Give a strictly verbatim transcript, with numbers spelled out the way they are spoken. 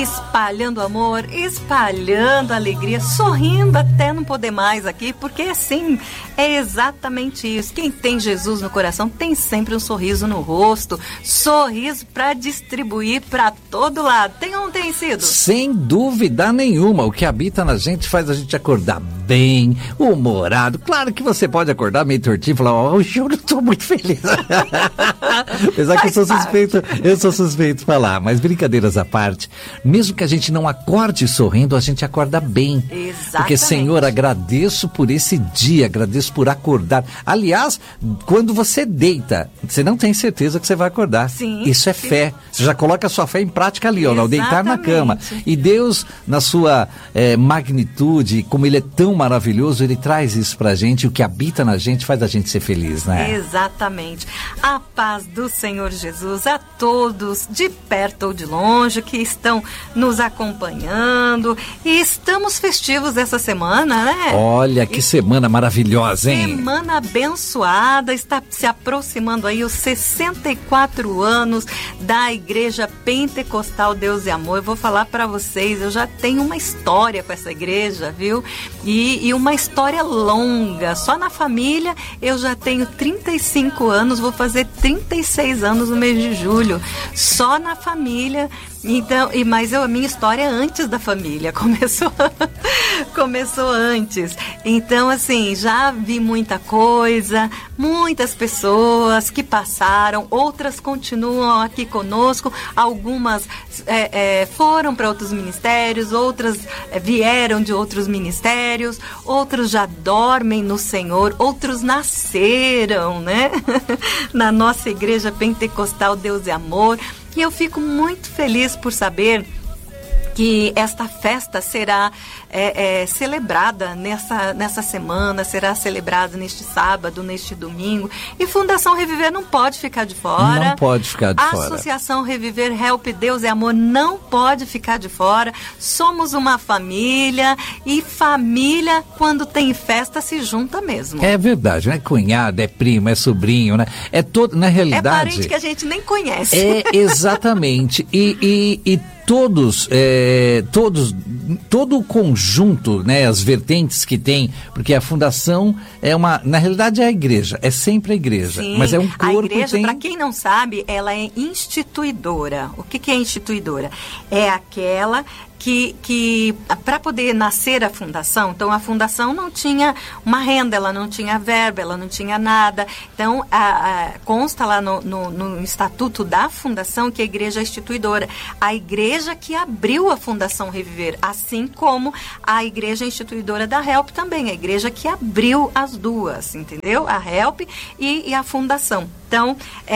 espalhando amor, espalhando alegria, sorrindo até não poder mais aqui, porque assim, é exatamente isso. Quem tem Jesus no coração tem sempre um sorriso no rosto, sorriso para distribuir para todo lado. Tem ou não tem sido? Sem dúvida nenhuma, o que habita na gente faz a gente acordar bem, humorado. Claro que você pode acordar meio tortinho e falar, ó, hoje eu não tô muito feliz. Apesar que eu sou suspeito, eu sou suspeito de falar, mas brincadeiras à parte, mesmo que a gente não acorde sorrindo, a gente acorda bem. Exatamente. Porque, Senhor, agradeço por esse dia, agradeço por acordar. Aliás, quando você deita, você não tem certeza que você vai acordar. Sim, Isso é sim. fé. Você já coloca a sua fé em prática ali, ó, ao deitar na Exatamente. cama. E Deus, na sua eh, magnitude, como Ele é tão maravilhoso, Ele traz isso pra gente. O que habita na gente faz a gente ser feliz, né? Exatamente. A paz do Senhor Jesus a todos, de perto ou de longe, que estão nos acompanhando. E estamos festivos essa semana, né? Olha, que E semana maravilhosa, hein? semana abençoada, está se aproximando aí os sessenta e quatro anos da Igreja Pentecostal Deus e Amor. Eu vou falar para vocês, eu já tenho uma história com essa igreja, viu? E, e uma história longa. Só na família eu já tenho trinta e cinco anos, vou fazer trinta e seis anos no mês de julho. Só na família. Então, e mas eu, a minha história é antes da família, começou, começou antes. Então, assim, já vi muita coisa, muitas pessoas que passaram, outras continuam aqui conosco, algumas é, é, foram para outros ministérios, outras é, vieram de outros ministérios, outros já dormem no Senhor, outros nasceram, né? Na nossa Igreja Pentecostal Deus e Amor. E eu fico muito feliz por saber que esta festa será é, é, celebrada nessa, nessa semana, será celebrada neste sábado, neste domingo. E Fundação Reviver não pode ficar de fora. Não pode ficar de a fora. Associação Reviver Help Deus e Amor não pode ficar de fora. Somos uma família e família, quando tem festa, se junta mesmo. É verdade, não é cunhado, é primo, é sobrinho, né? É todo, na É realidade... parente que a gente nem conhece. É, exatamente. E, e, e todos, é, todos, todo o conjunto, né, as vertentes que tem, porque a fundação é uma, na realidade é a igreja, é sempre a igreja, Sim, mas é um corpo. a igreja, tem... para quem não sabe, ela é instituidora. O que, que é instituidora? É aquela que, que para poder nascer a fundação, então a fundação não tinha uma renda, ela não tinha verba, ela não tinha nada. Então, a, a, consta lá no, no, no estatuto da fundação que a igreja é instituidora. A igreja que abriu a Fundação Reviver, assim como a igreja instituidora da Help também, a igreja que abriu as duas, entendeu? A Help e, e a fundação. Então,